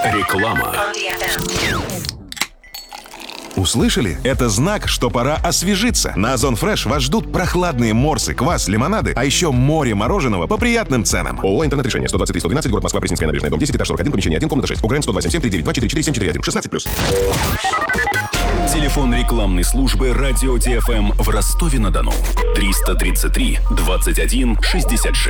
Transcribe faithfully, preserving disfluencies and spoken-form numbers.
Реклама. Услышали? Это знак, что пора освежиться. На Озон Фреш вас ждут прохладные морсы, квас, лимонады, а еще море мороженого по приятным ценам. ООО «Интернет-решение». сто двадцать три сто двенадцать, город Москва, Пресненская набережная, дом десять, этаж сорок один, помещение один, комната шесть. УГРН сто два семь семь три девять два четыре четыре семь четыре один. шестнадцать плюс. Телефон рекламной службы «Радио ТФМ» в Ростове-на-Дону. триста тридцать три двадцать один шестьдесят шесть.